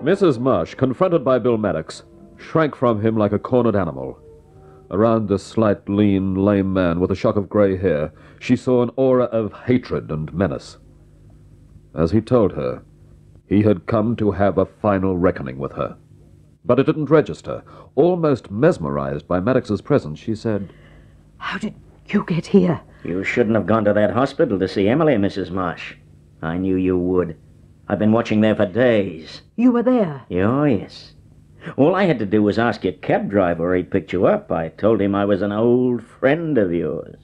Mrs. Marsh, confronted by Bill Maddox, shrank from him like a cornered animal. Around the slight, lean, lame man with a shock of gray hair, she saw an aura of hatred and menace. As he told her, he had come to have a final reckoning with her. But it didn't register. Almost mesmerized by Maddox's presence, she said, "How did you get here?" You shouldn't have gone to that hospital to see Emily, Mrs. Marsh. I knew you would. I've been watching there for days. You were there. Oh, yes. All I had to do was ask your cab driver where he picked you up. I told him I was an old friend of yours.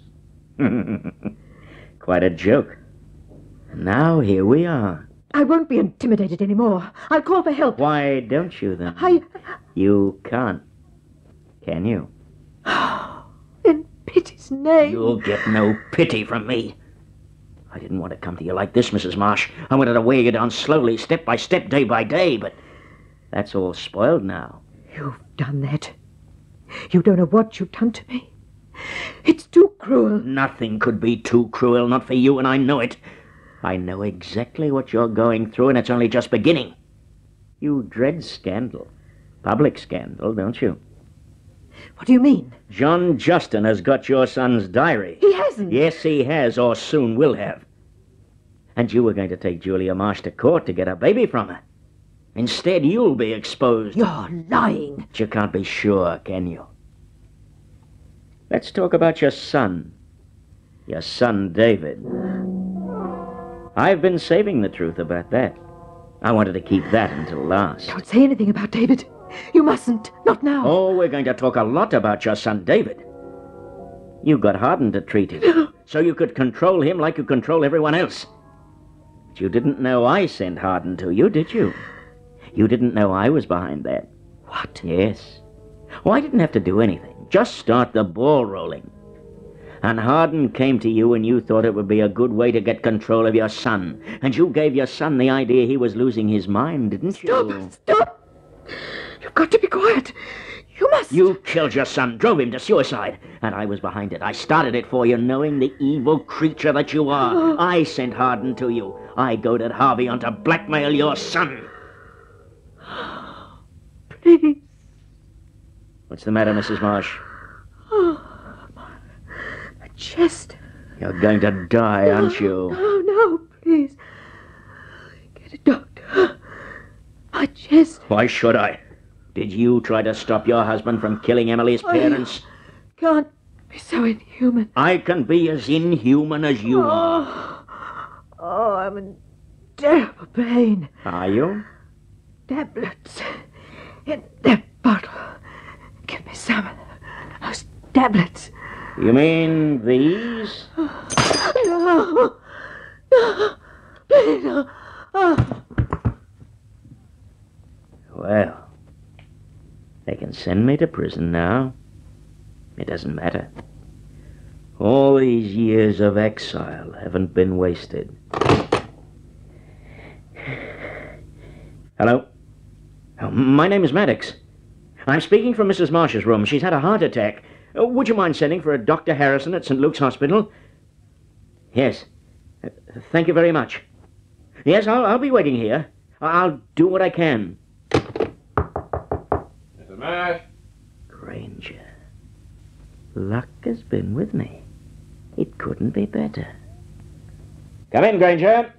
Quite a joke. Now here we are. I won't be intimidated anymore. I'll call for help. Why don't you, then? You can't. Can you? In pity's name. You'll get no pity from me. I didn't want to come to you like this, Mrs. Marsh. I wanted to wear you down slowly, step by step, day by day, but that's all spoiled now. You've done that. You don't know what you've done to me. It's too cruel. Nothing could be too cruel, not for you, and I know it. I know exactly what you're going through, and it's only just beginning. You dread scandal. Public scandal, don't you? What do you mean? John Justin has got your son's diary. He hasn't. Yes, he has, or soon will have. And you were going to take Julia Marsh to court to get a baby from her. Instead, you'll be exposed. You're lying. But you can't be sure, can you? Let's talk about your son. Your son, David. I've been saving the truth about that. I wanted to keep that until last. Don't say anything about David. You mustn't. Not now. Oh, we're going to talk a lot about your son, David. You got Hardin to treat him, so you could control him like you control everyone else. But you didn't know I sent Hardin to you, did you? You didn't know I was behind that. What? Yes. Well, I didn't have to do anything. Just start the ball rolling. And Hardin came to you and you thought it would be a good way to get control of your son. And you gave your son the idea he was losing his mind, didn't you? Stop! You've got to be quiet. You must... You killed your son, drove him to suicide. And I was behind it. I started it for you, knowing the evil creature that you are. I sent Hardin to you. I goaded Harvey on to blackmail your son. Please. What's the matter, Mrs. Marsh? My chest. You're going to die, aren't you? No, please. Get a doctor. My chest. Why should I? Did you try to stop your husband from killing Emily's parents? Can't be so inhuman. I can be as inhuman as you are. Oh, I'm in terrible pain. Are you? Tablets in that bottle. Give me some of those tablets. You mean these? No, please, no. Well, they can send me to prison now. It doesn't matter. All these years of exile haven't been wasted. Hello? Oh, my name is Maddox. I'm speaking from Mrs. Marsh's room. She's had a heart attack. Would you mind sending for a Dr. Harrison at St. Luke's Hospital? Yes. Thank you very much. Yes, I'll be waiting here. I'll do what I can. Mrs. Marsh? Granger. Luck has been with me. It couldn't be better. Come in, Granger.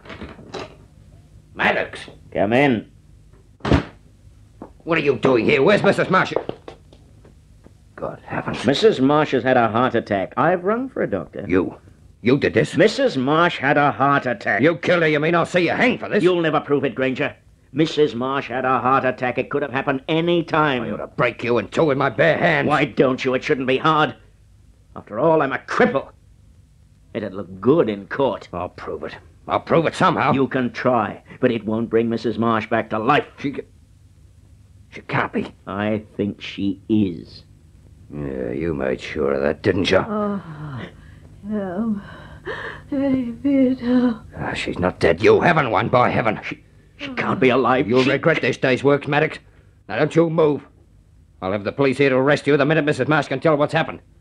Maddox, Come in. what are you doing here? Where's Mrs. Marsh? Good heavens. Mrs. Marsh has had a heart attack. I've rung for a doctor. You did this? Mrs. Marsh had a heart attack. You killed her, you mean? I'll see you hang for this. You'll never prove it, Granger. Mrs. Marsh had a heart attack. It could have happened any time. I ought to break you in two with my bare hands. Why don't you? It shouldn't be hard. After all, I'm a cripple. It'd look good in court. I'll prove it. I'll prove it somehow. You can try, but it won't bring Mrs. Marsh back to life. She can't be. I think she is. Yeah, you made sure of that, didn't you? No. David. She's not dead. You haven't one, by heaven. She can't be alive. You'll regret this day's work, Maddox. Now, don't you move. I'll have the police here to arrest you the minute Mrs. Marsh can tell what's happened.